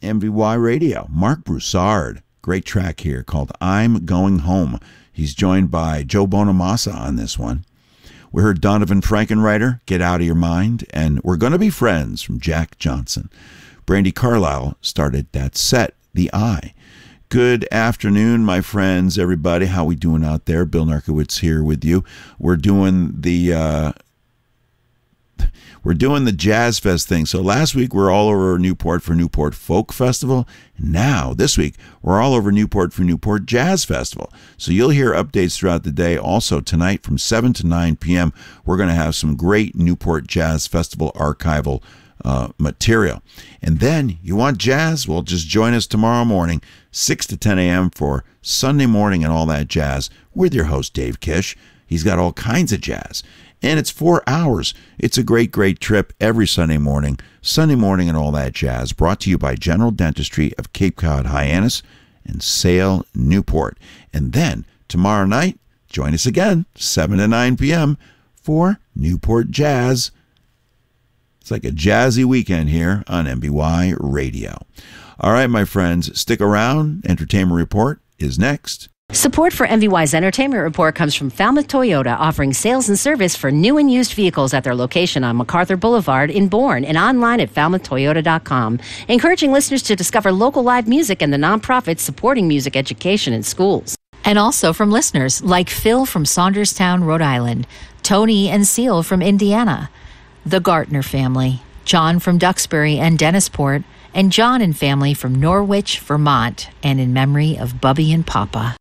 MVY Radio. Mark Broussard. Great track here called I'm Going Home. He's joined by Joe Bonamassa on this one. We heard Donovan Frankenreiter, Get Out of Your Mind, and We're Gonna Be Friends from Jack Johnson. Brandi Carlile started that set, The Eye. Good afternoon, my friends, everybody. How we doing out there? Bill Narkowitz here with you. We're doing the Jazz Fest thing. So last week we're all over Newport for Newport Folk Festival. Now, this week, we're all over Newport for Newport Jazz Festival. So you'll hear updates throughout the day. Also, tonight from 7 to 9 p.m., we're going to have some great Newport Jazz Festival archival material. And then, you want jazz? Well, just join us tomorrow morning, 6 to 10 a.m. for Sunday Morning and All That Jazz with your host, Dave Kish. He's got all kinds of jazz. And it's 4 hours. It's a great, great trip every Sunday morning and All That Jazz, brought to you by General Dentistry of Cape Cod, Hyannis, and Sale, Newport. And then, tomorrow night, join us again, 7 to 9 p.m. for Newport Jazz. It's like a jazzy weekend here on MBY Radio. All right, my friends, stick around. Entertainment Report is next. Support for MVY's Entertainment Report comes from Falmouth Toyota, offering sales and service for new and used vehicles at their location on MacArthur Boulevard in Bourne and online at falmouthtoyota.com, encouraging listeners to discover local live music and the nonprofits supporting music education in schools. And also from listeners like Phil from Saunderstown, Rhode Island, Tony and Seal from Indiana, the Gartner family, John from Duxbury and Dennisport, and John and family from Norwich, Vermont, and in memory of Bubby and Papa.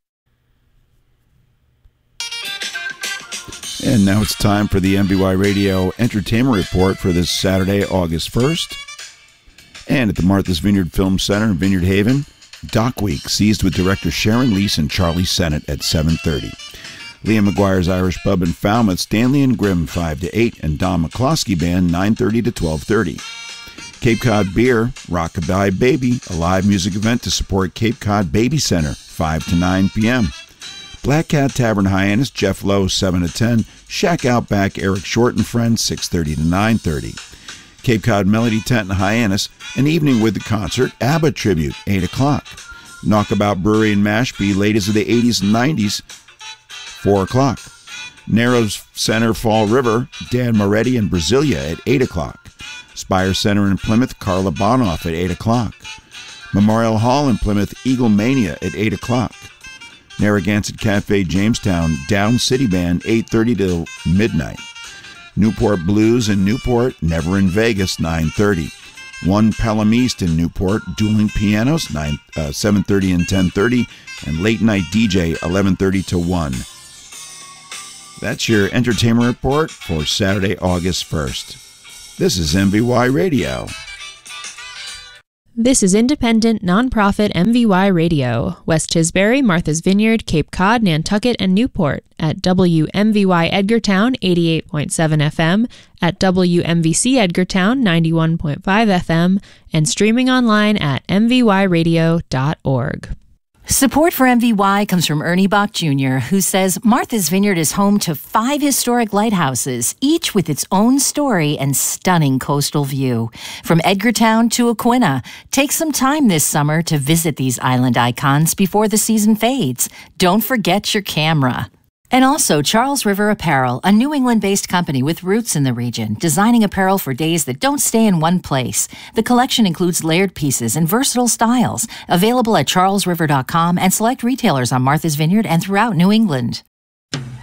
And now it's time for the MBY Radio Entertainment Report for this Saturday, August 1st. And at the Martha's Vineyard Film Center in Vineyard Haven, Doc Week, seized with director Sharon Leese and Charlie Sennett at 7:30. Liam McGuire's Irish Pub in Falmouth, Stanley and Grimm 5 to 8, and Don McCloskey Band 9:30 to 12:30. Cape Cod Beer, Rockabye Baby, a live music event to support Cape Cod Baby Center, 5 to 9 p.m. Black Cat Tavern Hyannis, Jeff Lowe, 7 to 10. Shack Outback, Eric Short and Friends, 6:30 to 9:30. Cape Cod Melody Tent in Hyannis, an evening with the concert, ABBA Tribute, 8 o'clock. Knockabout Brewery in Mashpee, ladies of the 80s and 90s, 4 o'clock. Narrows Center, Fall River, Dan Moretti and Brasilia at 8 o'clock. Spire Center in Plymouth, Carla Bonoff at 8 o'clock. Memorial Hall in Plymouth, Eagle Mania at 8 o'clock. Narragansett Cafe, Jamestown, Down City Band, 8:30 till midnight. Newport Blues in Newport, Never in Vegas, 9:30. One Pelham East in Newport, Dueling Pianos, 7:30 and 10:30, and Late Night DJ, 11:30 to 1. That's your entertainment report for Saturday, August 1st. This is MVY Radio. This is independent, nonprofit MVY Radio, West Tisbury, Martha's Vineyard, Cape Cod, Nantucket, and Newport at WMVY Edgartown 88.7 FM, at WMVC Edgartown 91.5 FM, and streaming online at mvyradio.org. Support for MVY comes from Ernie Bach Jr., who says Martha's Vineyard is home to 5 historic lighthouses, each with its own story and stunning coastal view. From Edgartown to Aquina, take some time this summer to visit these island icons before the season fades. Don't forget your camera. And also Charles River Apparel, a New England-based company with roots in the region, designing apparel for days that don't stay in one place. The collection includes layered pieces and versatile styles, available at charlesriver.com and select retailers on Martha's Vineyard and throughout New England.